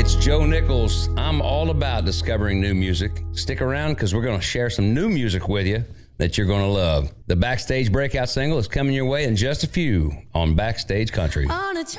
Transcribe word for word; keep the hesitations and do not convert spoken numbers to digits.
It's Joe Nichols. I'm all about discovering new music. Stick around because we're going to share some new music with you that you're going to love. The Backstage Breakout single is coming your way in just a few on Backstage Country.